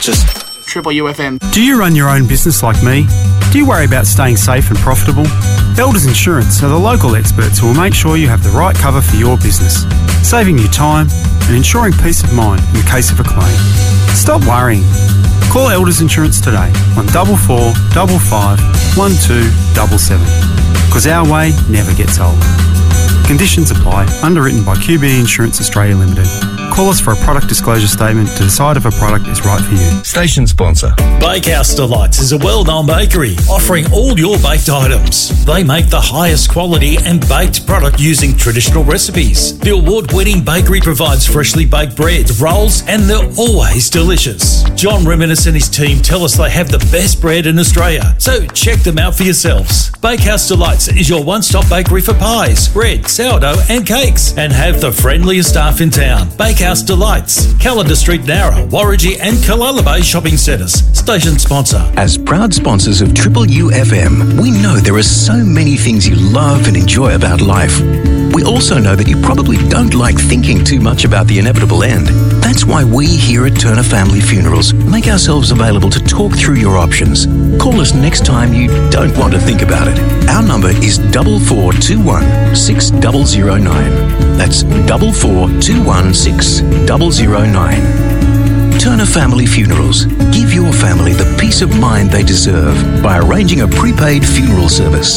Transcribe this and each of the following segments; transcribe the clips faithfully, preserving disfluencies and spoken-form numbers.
purchase. Triple U F M. Do you run your own business like me? Do you worry about staying safe and profitable? Elders Insurance are the local experts who will make sure you have the right cover for your business, saving you time and ensuring peace of mind in the case of a claim. Stop worrying. Call Elders Insurance today on double four double five one two double seven, because our way never gets old. Conditions apply. Underwritten by Q B Insurance Australia Limited. Call us for a product disclosure statement to decide if a product is right for you. Station sponsor. Bakehouse Delights is a well-known bakery offering all your baked items. They make the highest quality and baked product using traditional recipes. The award-winning bakery provides freshly baked breads, rolls, and they're always delicious. John Reminis and his team tell us they have the best bread in Australia, so check them out for yourselves. Bakehouse Delights is your one-stop bakery for pies, bread, sourdough, and cakes, and have the friendliest staff in town. Bakehouse Delights, Calendar Street, Nowra, Warragee and Killala Bay shopping centres. Station sponsor. As proud sponsors of Triple U F M, we know there are so many things you love and enjoy about life. We also know that you probably don't like thinking too much about the inevitable end. That's why we here at Turner Family Funerals make ourselves available to talk through your options. Call us next time you don't want to think about it. Our number is double four two one six double zero nine. That's double four two one six double zero nine. Turner Family Funerals. Give your family the peace of mind they deserve by arranging a prepaid funeral service.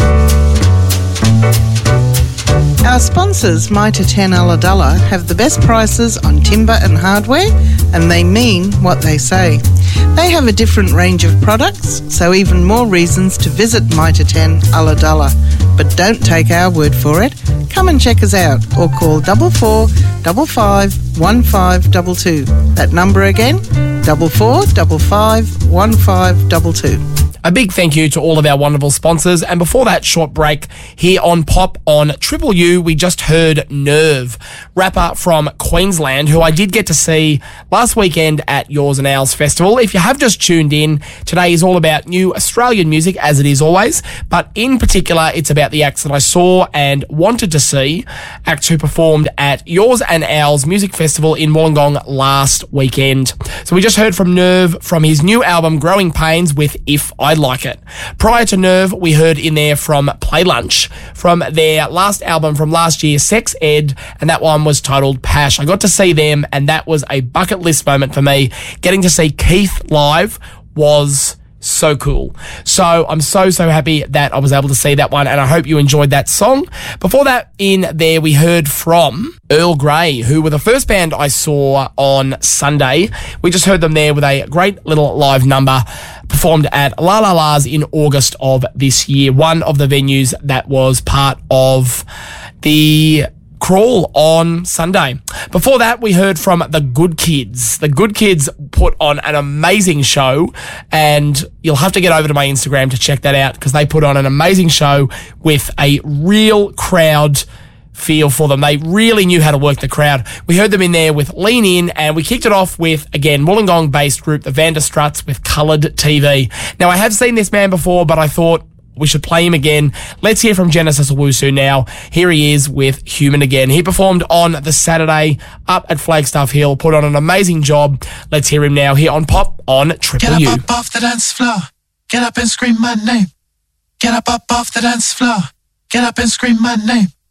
Our sponsors, Mitre ten Ulladulla, have the best prices on timber and hardware, and they mean what they say. They have a different range of products, so even more reasons to visit Mitre ten Ulladulla. But don't take our word for it. Come and check us out, or call double four double five one five double two. That number again, double four double five one five double two. A big thank you to all of our wonderful sponsors. And before that short break here on Pop on Triple U, we just heard Nerve, rapper from Queensland, who I did get to see last weekend at Yours and Ours Festival. If you have just tuned in, today is all about new Australian music, as it is always. But in particular, it's about the acts that I saw and wanted to see, acts who performed at Yours and Ours Music Festival in Wollongong last weekend. So we just heard from Nerve from his new album, Growing Pains, with If I Like It. Prior to Nerve, we heard in there from Play Lunch from their last album from last year, Sex Ed, and that one was titled Pash. I got to see them, and that was a bucket list moment for me. Getting to see Keith live was so cool. So I'm so, so happy that I was able to see that one, and I hope you enjoyed that song. Before that, in there, we heard from Earl Grey, who were the first band I saw on Sunday. We just heard them there with a great little live number performed at La La La's in August of this year, one of the venues that was part of the Crawl on Sunday. Before that, we heard from The Good Kids. The Good Kids put on an amazing show, and you'll have to get over to my Instagram to check that out, because they put on an amazing show with a real crowd feel for them. They really knew how to work the crowd. We heard them in there with Lean In, and we kicked it off with, again, Wollongong-based group, the Vanderstruts, with Coloured T V. Now, I have seen this man before, but I thought we should play him again. Let's hear from Genesis Owusu now. Here he is with Human Again. He performed on the Saturday up at Flagstaff Hill, put on an amazing job. Let's hear him now here on Pop on Triple U. Get up, up off the dance floor. Get up and scream my name. Get up, up off the dance floor. Get up and scream my name.